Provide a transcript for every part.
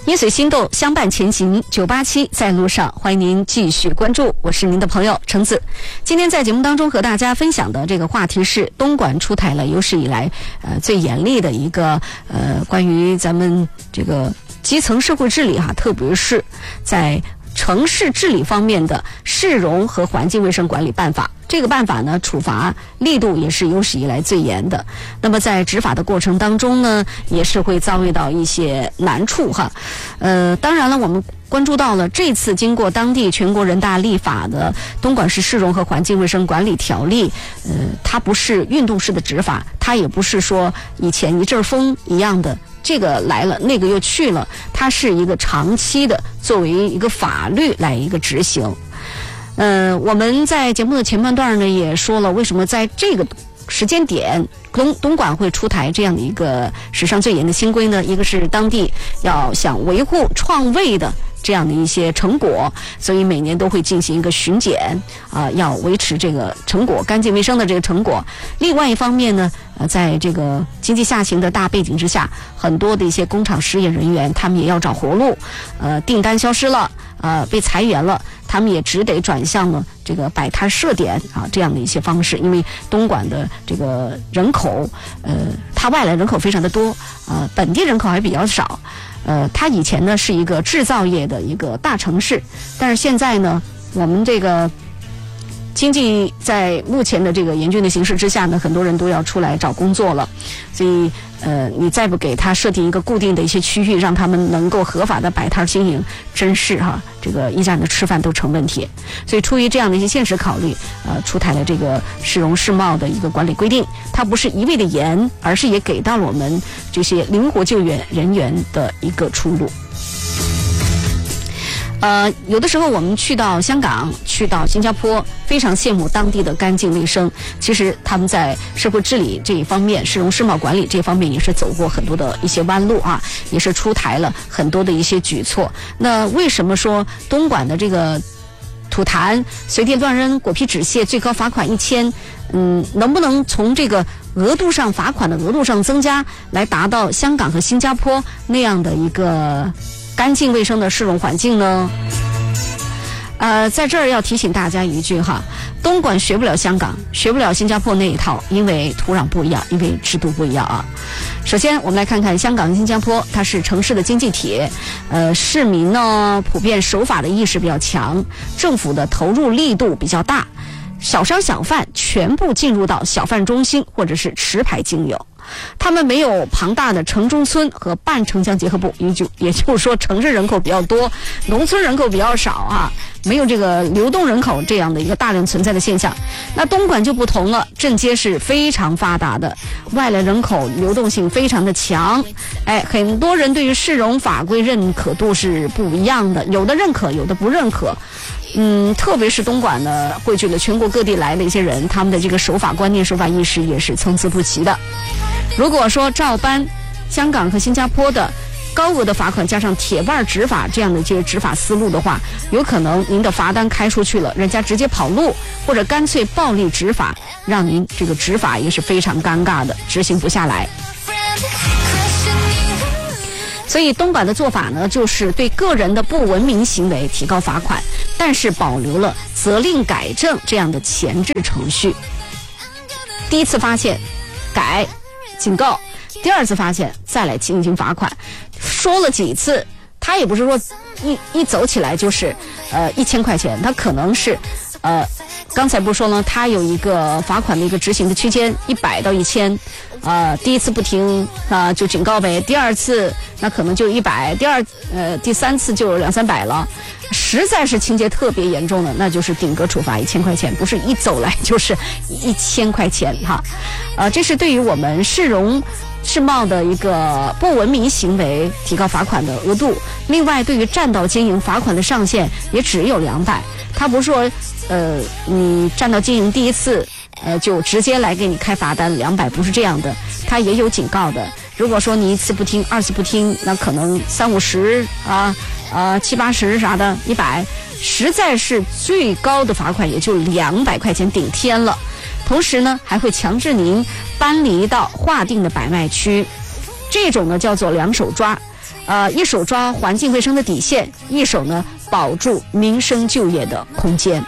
捏随心动，相伴前行，987在路上，欢迎您继续关注，我是您的朋友橙子。今天在节目当中和大家分享的这个话题是东莞出台了有史以来最严厉的一个关于咱们这个基层社会治理特别是在城市治理方面的市容和环境卫生管理办法。这个办法呢，处罚力度也是有史以来最严的。那么在执法的过程当中呢，也是会遭遇到一些难处当然了，我们关注到了这次经过当地全国人大立法的东莞市市容和环境卫生管理条例，它不是运动式的执法，它也不是说以前一阵风一样的。这个来了，那个又去了，它是一个长期的作为一个法律来一个执行。我们在节目的前半段呢也说了，为什么在这个时间点东莞会出台这样的一个史上最严的新规呢？一个是当地要想维护创卫的这样的一些成果，所以每年都会进行一个巡检要维持这个成果干净卫生的这个成果。另外一方面呢，在这个经济下行的大背景之下，很多的一些工厂失业人员他们也要找活路，订单消失了，被裁员了，他们也只得转向了这个摆摊设点这样的一些方式。因为东莞的这个人口它外来人口非常的多，本地人口还比较少。它以前呢是一个制造业的一个大城市，但是现在呢，我们这个经济在目前的这个严峻的形势之下呢，很多人都要出来找工作了，所以你再不给他设定一个固定的一些区域，让他们能够合法的摆摊经营，真是这个一站的吃饭都成问题。所以出于这样的一些现实考虑，出台了这个市容市貌的一个管理规定，它不是一味的严，而是也给到了我们这些灵活救援人员的一个出路。有的时候我们去到香港，去到新加坡，非常羡慕当地的干净卫生。其实他们在社会治理这一方面，市容市貌管理这方面也是走过很多的一些弯路也是出台了很多的一些举措。那为什么说东莞的这个吐痰、随地乱扔、果皮纸屑最高罚款1000，能不能从这个额度上罚款的额度上增加，来达到香港和新加坡那样的一个干净卫生的市容环境呢？在这儿要提醒大家一句东莞学不了香港，学不了新加坡那一套，因为土壤不一样，因为制度不一样首先我们来看看香港和新加坡，它是城市的经济体，市民呢普遍守法的意识比较强，政府的投入力度比较大，小商小贩全部进入到小贩中心或者是持牌经营。他们没有庞大的城中村和半城乡结合部，也就是说城市人口比较多，农村人口比较少没有这个流动人口这样的一个大量存在的现象。那东莞就不同了，镇街是非常发达的，外来人口流动性非常的强，很多人对于市容法规认可度是不一样的，有的认可，有的不认可。特别是东莞呢，汇聚了全国各地来的一些人，他们的这个守法观念、守法意识也是参差不齐的。如果说照搬香港和新加坡的高额的罚款加上铁腕执法这样的这些执法思路的话，有可能您的罚单开出去了，人家直接跑路，或者干脆暴力执法，让您这个执法也是非常尴尬的，执行不下来。所以东莞的做法呢，就是对个人的不文明行为提高罚款，但是保留了责令改正这样的前置程序。第一次发现改警告，第二次发现再来进行罚款。说了几次，他也不是说一走起来就是1000块钱，他可能是刚才不是说了，他有一个罚款的一个执行的区间100到1000，第一次不听就警告呗，第二次那可能就100，第三次就200-300了。实在是情节特别严重的，那就是顶格处罚1000块钱，不是一走来就是1000块钱这是对于我们市容市貌的一个不文明行为提高罚款的额度。另外，对于占道经营罚款的上限也只有200，他不是说你占道经营第一次就直接来给你开罚单200，不是这样的，他也有警告的。如果说你1次不听，2次不听，那可能30-5070-80啥的100，实在是最高的罚款也就200块钱顶天了。同时呢，还会强制您搬离到划定的摆卖区。 这种呢叫做两手抓，一手抓环境卫生的底线，一手呢保住民生就业的空间。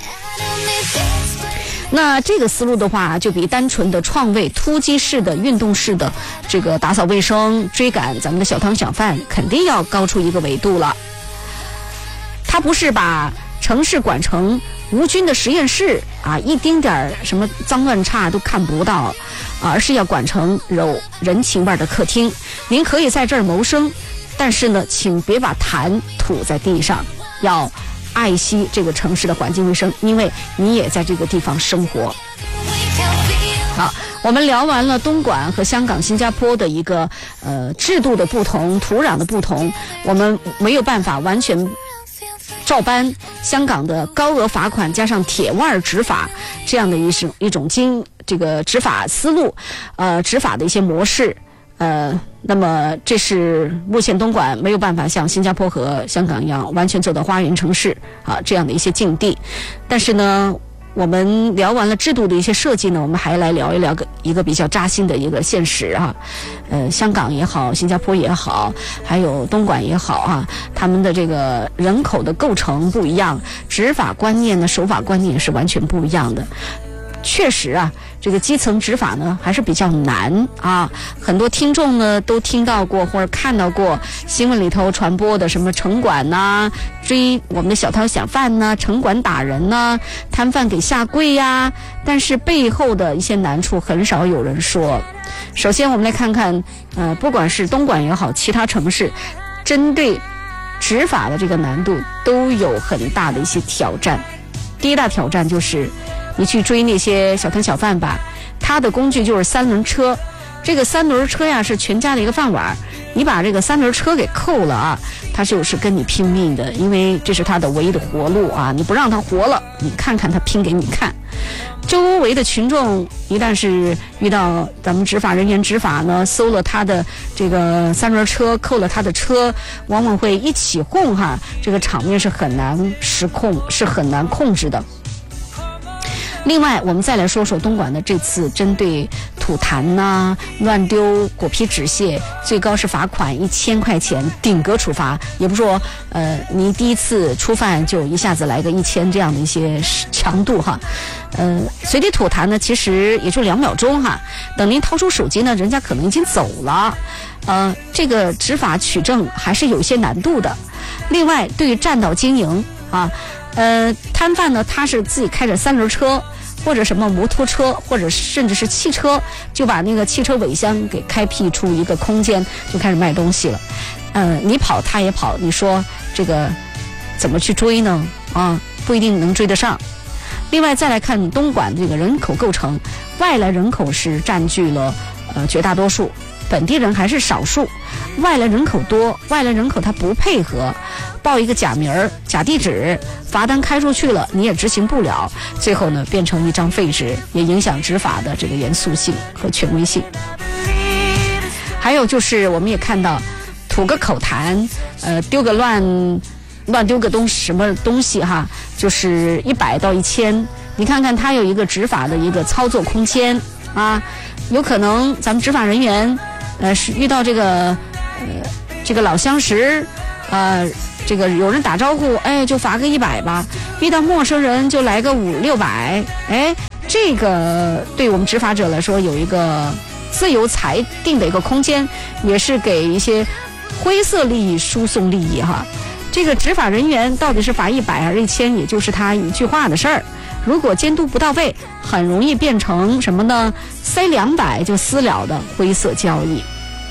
那这个思路的话，就比单纯的创卫突击式的运动式的这个打扫卫生追赶咱们的小摊小贩肯定要高出一个维度了。它不是把城市管成无菌的实验室啊，一丁点什么脏乱差都看不到，而是要管成有人情味的客厅。您可以在这儿谋生，但是呢，请别把痰吐在地上，要爱惜这个城市的环境卫生，因为你也在这个地方生活。好，我们聊完了东莞和香港、新加坡的一个制度的不同、土壤的不同，我们没有办法完全照搬香港的高额罚款加上铁腕执法这样的一种这个执法思路，执法的一些模式。那么这是目前东莞没有办法像新加坡和香港一样完全做到花园城市这样的一些境地。但是呢，我们聊完了制度的一些设计呢，我们还来聊一聊一个比较扎心的一个现实香港也好，新加坡也好，还有东莞也好他们的这个人口的构成不一样，执法观念呢、守法观念是完全不一样的。确实这个基层执法呢还是比较难很多听众呢都听到过或者看到过新闻里头传播的什么城管追我们的小摊小贩城管打人摊贩给下跪但是背后的一些难处很少有人说。首先我们来看看不管是东莞也好，其他城市针对执法的这个难度都有很大的一些挑战。第一大挑战就是你去追那些小摊小贩吧，他的工具就是三轮车，这个三轮车是全家的一个饭碗，你把这个三轮车给扣了他就是跟你拼命的，因为这是他的唯一的活路你不让他活了，你看看他拼给你看。周围的群众一旦是遇到咱们执法人员执法呢，搜了他的这个三轮车，扣了他的车，往往会一起哄这个场面是很难失控，是很难控制的。另外我们再来说说东莞的这次针对吐痰乱丢果皮纸屑，最高是罚款1000块钱，顶格处罚，也不是说你第一次初犯就一下子来个1000这样的一些强度随地吐痰呢其实也就2秒钟等您掏出手机呢，人家可能已经走了，这个执法取证还是有一些难度的。另外对于占道经营摊贩呢，他是自己开着三轮车或者什么摩托车或者甚至是汽车，就把那个汽车尾箱给开辟出一个空间，就开始卖东西了。你跑他也跑，你说这个怎么去追呢？不一定能追得上。另外再来看东莞这个人口构成，外来人口是占据了绝大多数，本地人还是少数。外来人口多，外来人口他不配合，报一个假名儿、假地址，罚单开出去了，你也执行不了，最后呢变成一张废纸，也影响执法的这个严肃性和权威性。还有就是我们也看到，吐个口痰，丢个乱丢个什么东西就是100到1000，你看看他有一个执法的一个操作空间有可能咱们执法人员是遇到这个老相识这个有人打招呼就罚个100吧，遇到陌生人就来个500-600，这个对我们执法者来说有一个自由裁定的一个空间，也是给一些灰色利益输送利益这个执法人员到底是罚100还是1000，也就是他一句话的事儿。如果监督不到位，很容易变成什么呢？塞200就私了的灰色交易。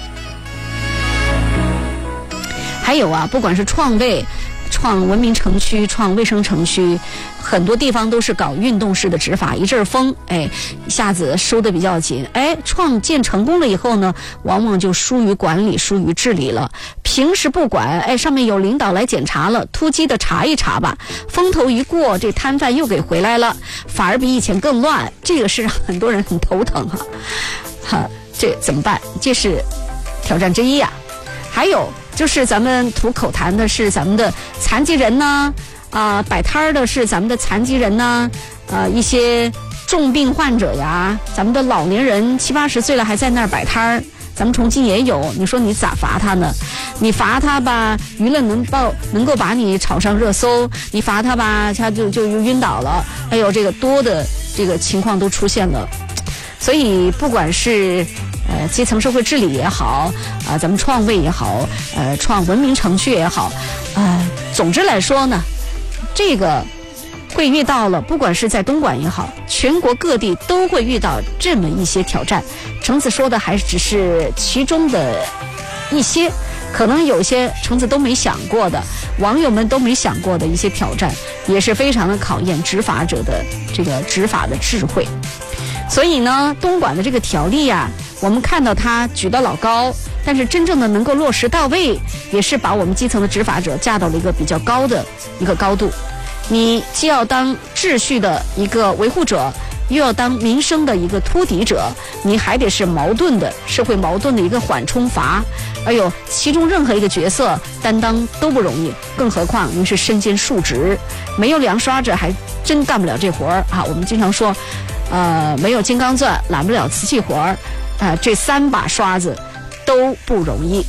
还有不管是创卫、创文明城区、创卫生城区，很多地方都是搞运动式的执法，一阵风一下子收得比较紧，创建成功了以后呢，往往就疏于管理、疏于治理了。平时不管上面有领导来检查了，突击的查一查吧，风头一过，这摊贩又给回来了，反而比以前更乱，这个是让很多人很头疼这怎么办？这是挑战之一还有就是咱们吐口痰的是咱们的残疾人摆摊的是咱们的残疾人一些重病患者咱们的老年人70-80岁了还在那儿摆摊，咱咱们重庆也有，你说你咋罚他呢？你罚他吧，舆论能够把你炒上热搜；你罚他吧，他就晕倒了。还有这个多的这个情况都出现了。所以不管是基层社会治理也好，咱们创卫也好，创文明程序也好，总之来说呢，这个会遇到了，不管是在东莞也好，全国各地都会遇到这么一些挑战。橙子说的还只是其中的一些，可能有些橙子都没想过的，网友们都没想过的一些挑战，也是非常的考验执法者的这个执法的智慧。所以呢，东莞的这个条例啊，我们看到它举得老高，但是真正的能够落实到位，也是把我们基层的执法者架到了一个比较高的一个高度。你既要当秩序的一个维护者，又要当民生的一个突敌者，你还得是矛盾的社会矛盾的一个缓冲阀。哎呦，其中任何一个角色担当都不容易，更何况您是身兼数职，没有两刷子还真干不了这活儿啊！我们经常说，没有金刚钻揽不了瓷器活儿，这3把刷子都不容易。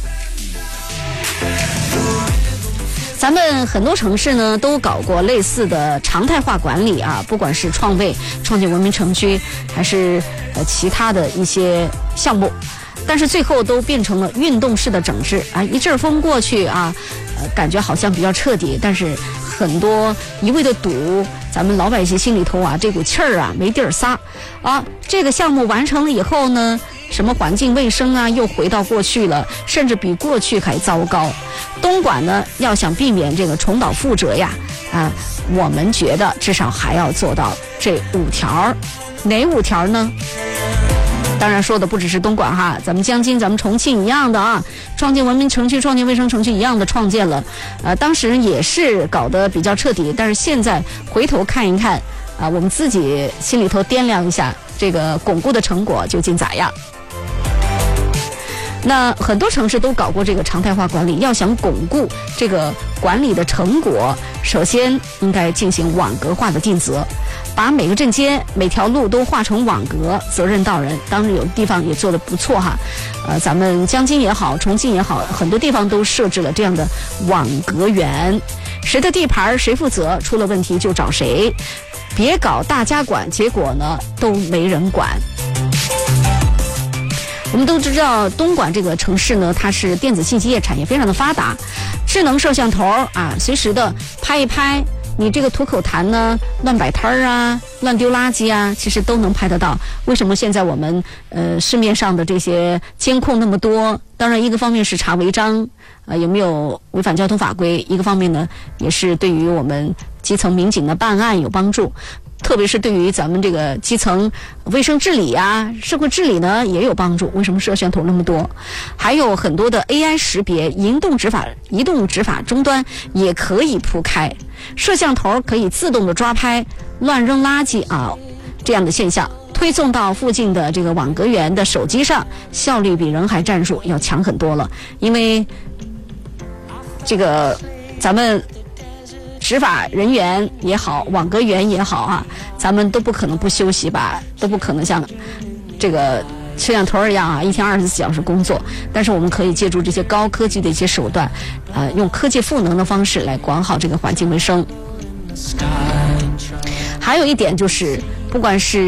咱们很多城市呢都搞过类似的常态化管理啊，不管是创卫、创建文明城区，还是其他的一些项目，但是最后都变成了运动式的整治啊，一阵风过去啊，感觉好像比较彻底，但是很多一味的堵，咱们老百姓心里头啊这股气儿啊没地儿撒啊。这个项目完成了以后呢，什么环境卫生啊又回到过去了，甚至比过去还糟糕。东莞呢要想避免这个重蹈覆辙呀，我们觉得至少还要做到这5条。哪5条呢？当然说的不只是东莞哈，咱们江津、咱们重庆一样的啊，创建文明城区、创建卫生城区一样的创建了，当时也是搞得比较彻底，但是现在回头看一看我们自己心里头掂量一下，这个巩固的成果究竟咋样？那很多城市都搞过这个常态化管理，要想巩固这个管理的成果，首先应该进行网格化的尽责，把每个镇街、每条路都划成网格，责任到人。当然有的地方也做得不错哈，咱们江津也好，重庆也好，很多地方都设置了这样的网格员，谁的地盘谁负责，出了问题就找谁，别搞大家管，结果呢都没人管。我们都知道东莞这个城市呢，它是电子信息业产业非常的发达，智能摄像头随时的拍一拍你这个吐口痰呢，乱摆摊啊，乱丢垃圾啊，其实都能拍得到。为什么现在我们市面上的这些监控那么多？当然一个方面是查违章有没有违反交通法规，一个方面呢也是对于我们基层民警的办案有帮助，特别是对于咱们这个基层卫生治理社会治理呢也有帮助。为什么摄像头那么多？还有很多的 AI 识别，移动执法终端也可以铺开，摄像头可以自动的抓拍乱扔垃圾这样的现象，推送到附近的这个网格员的手机上，效率比人海战术要强很多了。因为这个咱们执法人员也好，网格员也好咱们都不可能不休息吧，都不可能像这个摄像头一样一天24小时工作。但是我们可以借助这些高科技的一些手段用科技赋能的方式来管好这个环境卫生。还有一点就是，不管是